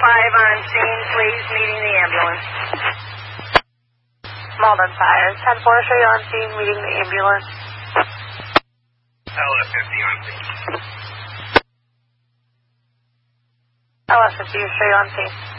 on scene, please, meeting the ambulance. Malden Fire, 10-4, show you on scene, meeting the ambulance. LF50 on scene. LF50, show you on scene.